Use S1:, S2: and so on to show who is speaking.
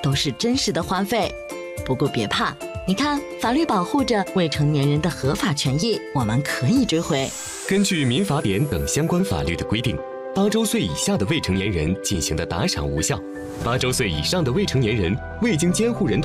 S1: 都是真实的花费。不过别怕，你看，法律保护着未成年人的合法权益，我们可以追回。
S2: 根据民法典等相关法律的规定，8周岁以下的未成年人进行的打赏无效，8周岁以上的未成年人未经监护人